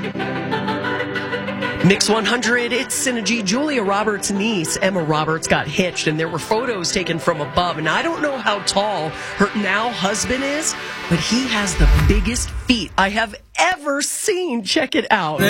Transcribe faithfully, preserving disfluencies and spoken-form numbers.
Mix one hundred, it's Synergy. Julia Roberts' niece, Emma Roberts, got hitched, and there were photos taken from above. And I don't know how tall her now husband is, but he has the biggest feet I have ever seen. Check it out.